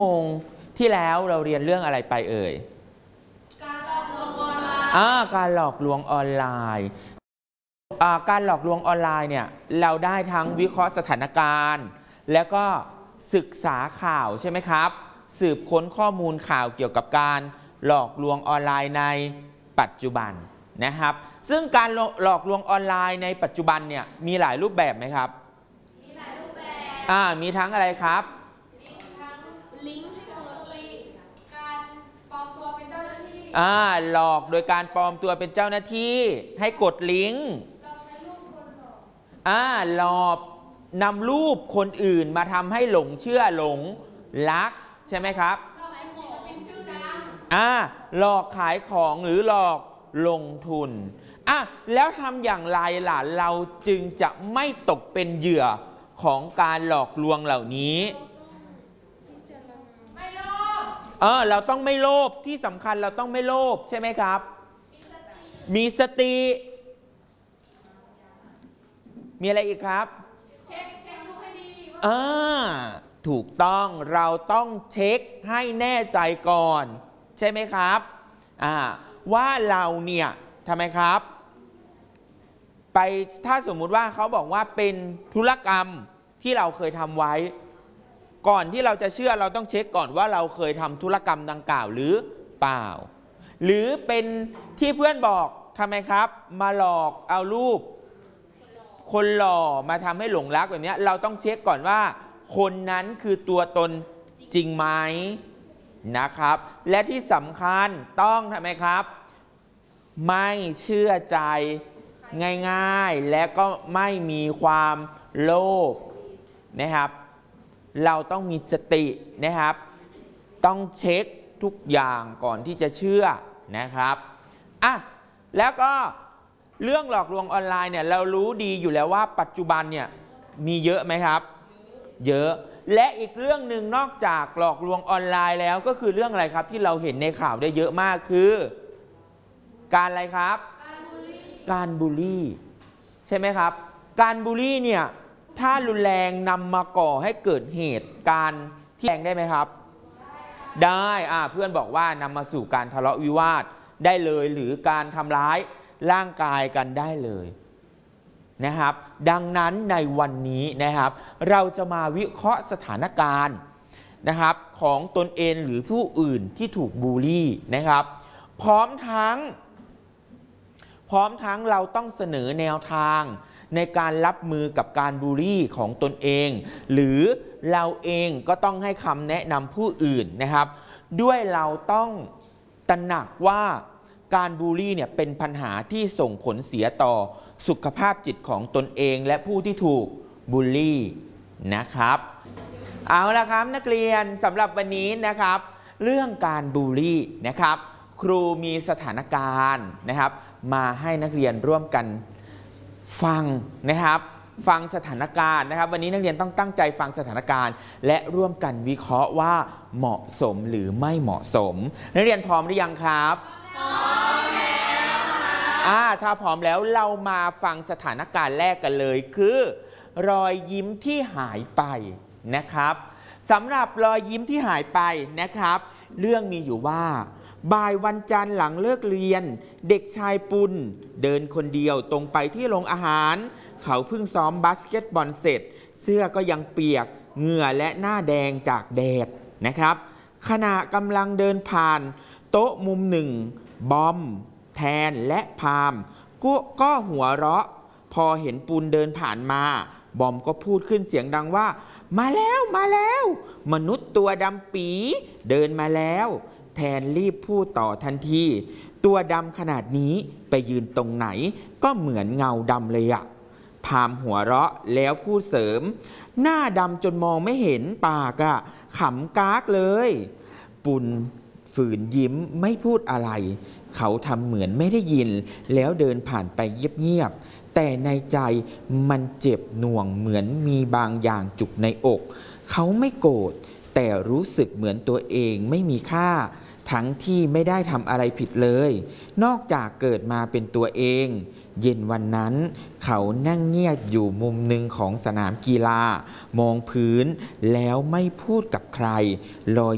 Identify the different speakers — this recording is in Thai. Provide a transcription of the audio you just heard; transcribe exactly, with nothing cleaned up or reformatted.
Speaker 1: โมงที่แล้วเราเรียนเรื่องอะไรไปเอ่ยการหลอกลวงออนไลน์อ่าการหลอกลวงออนไลน์อ่าการหลอกลวงออนไลน์เนี่ยเราได้ทั้งวิเคราะห์สถานการณ์แล้วก็ศึกษาข่าวใช่ไหมครับสืบค้นข้อมูลข่าวเกี่ยวกับการหลอกลวงออนไลน์ในปัจจุบันนะครับซึ่งการหลอกลวงออนไลน์ในปัจจุบันเนี่ยมีหลายรูปแบบไหมครับมีหลายรูปแบบอ่ามีทั้งอะไรครับมีทั้งลิงก์ให้กดลิงก์การปลอมตัวเป็นเจ้าหน้าที่อ่าหลอกโดยการปลอมตัวเป็นเจ้าหน้าที่ให้กดลิงก์เราใช้รูปคนหลอกอ่าหลอกนำรูปคนอื่นมาทำให้หลงเชื่อหลงรักใช่ไหมครับอ่าหลอกขายของหรือหลอกลงทุนอ่ะแล้วทำอย่างไรล่ะเราจึงจะไม่ตกเป็นเหยื่อของการหลอกลวงเหล่านี้ไม่โลภเออเราต้องไม่โลภที่สำคัญเราต้องไม่โลภใช่ไหมครับมีสติมีอะไรอีกครับเช็คเช็คดูให้ดีอ่าถูกต้องเราต้องเช็คให้แน่ใจก่อนใช่ไหมครับอ่าว่าเราเนี่ยทำไมครับไปถ้าสมมุติว่าเขาบอกว่าเป็นธุรกรรมที่เราเคยทำไว้ก่อนที่เราจะเชื่อเราต้องเช็คก่อนว่าเราเคยทำธุรกรรมดังกล่าวหรือเปล่าหรือเป็นที่เพื่อนบอกทำไมครับมาหลอกเอารูปคนหล่อมาทำให้หลงรักแบบนี้เราต้องเช็คก่อนว่าคนนั้นคือตัวตนจริงไหมนะครับและที่สำคัญต้องทำไมครับไม่เชื่อใจง่ายๆและก็ไม่มีความโลภนะครับเราต้องมีสตินะครับต้องเช็คทุกอย่างก่อนที่จะเชื่อนะครับอ่ะแล้วก็เรื่องหลอกลวงออนไลน์เนี่ยเรารู้ดีอยู่แล้วว่าปัจจุบันเนี่ยมีเยอะไหมครับเยอะและอีกเรื่องหนึ่งนอกจากหลอกลวงออนไลน์แล้วก็คือเรื่องอะไรครับที่เราเห็นในข่าวได้เยอะมากคือการอะไรครับการบูลลี่ใช่ไหมครับการบูลลี่เนี่ยถ้ารุนแรงนำมาก่อให้เกิดเหตุการณ์ที่แรงได้ไหมครับได้อ่าเพื่อนบอกว่านำมาสู่การทะเลาะวิวาทได้เลยหรือการทำร้ายร่างกายกันได้เลยนะครับดังนั้นในวันนี้นะครับเราจะมาวิเคราะห์สถานการณ์นะครับของตนเองหรือผู้อื่นที่ถูกบูลลี่นะครับพร้อมทั้งพร้อมทั้งเราต้องเสนอแนวทางในการรับมือกับการบูลลี่ของตนเองหรือเราเองก็ต้องให้คำแนะนำผู้อื่นนะครับด้วยเราต้องตระหนักว่าการบูลลี่เนี่ยเป็นปัญหาที่ส่งผลเสียต่อสุขภาพจิตของตนเองและผู้ที่ถูกบูลลี่นะครับเอาละครับนักเรียนสำหรับวันนี้นะครับเรื่องการบูลลี่นะครับครูมีสถานการณ์นะครับมาให้นักเรียนร่วมกันฟังนะครับฟังสถานการณ์นะครับวันนี้นักเรียนต้องตั้งใจฟังสถานการณ์และร่วมกันวิเคราะห์ว่าเหมาะสมหรือไม่เหมาะสมนักเรียนพร้อมหรือยังครับพร้อมแล้วอ่าถ้าพร้อมแล้วเรามาฟังสถานการณ์แรกกันเลยคือรอยยิ้มที่หายไปนะครับสำหรับรอยยิ้มที่หายไปนะครับเรื่องมีอยู่ว่าบ่ายวันจันทร์หลังเลิกเรียนเด็กชายปุณเดินคนเดียวตรงไปที่โรงอาหารเขาเพิ่งซ้อมบาสเกตบอลเสร็จเสื้อก็ยังเปียกเหงื่อและหน้าแดงจากแดดนะครับขณะกำลังเดินผ่านโต๊ะมุมหนึ่งบอมแทนและพามก็ก็หัวเราะพอเห็นปุณเดินผ่านมาบอมก็พูดขึ้นเสียงดังว่ามาแล้วมาแล้วมนุษย์ตัวดำปีเดินมาแล้วแทนรีบพูดต่อทันทีตัวดำขนาดนี้ไปยืนตรงไหนก็เหมือนเงาดำเลยอะพามหัวเราะแล้วพูดเสริมหน้าดำจนมองไม่เห็นปากอะขำกากเลยปุณฝืนยิ้มไม่พูดอะไรเขาทำเหมือนไม่ได้ยินแล้วเดินผ่านไปเงียบๆแต่ในใจมันเจ็บหน่วงเหมือนมีบางอย่างจุกในอกเขาไม่โกรธแต่รู้สึกเหมือนตัวเองไม่มีค่าทั้งที่ไม่ได้ทำอะไรผิดเลยนอกจากเกิดมาเป็นตัวเองเย็นวันนั้นเขานั่งเงียบอยู่มุมหนึ่งของสนามกีฬามองพื้นแล้วไม่พูดกับใครรอย